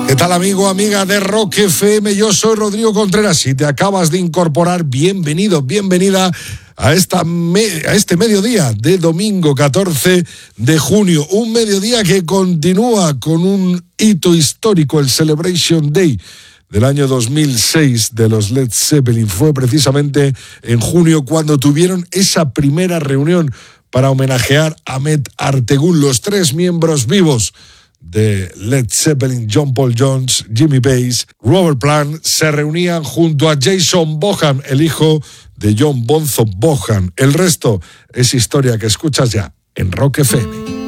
¿Qué tal, amigo, amiga de Rock FM? Yo soy Rodrigo Contreras. Si te acabas de incorporar, bienvenido, bienvenida a este mediodía de domingo 14 de junio. Un mediodía que continúa con un hito histórico, el Celebration Day del año 2006 de los Led Zeppelin. Fue precisamente en junio cuando tuvieron esa primera reunión para homenajear a Ahmet Ertegün, los tres miembros vivos de Led Zeppelin, John Paul Jones, Jimmy Page, Robert Plant, se reunían junto a Jason Bonham, el hijo de John Bonzo Bonham. El resto es historia que escuchas ya en Rock FM.